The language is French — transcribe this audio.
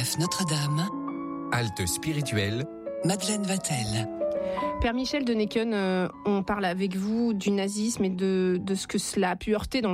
Saint-Joseph Notre-Dame. Halte spirituelle. Madeleine Vatel. Père Michel de Necken, on parle avec vous du nazisme et de ce que cela a pu heurter dans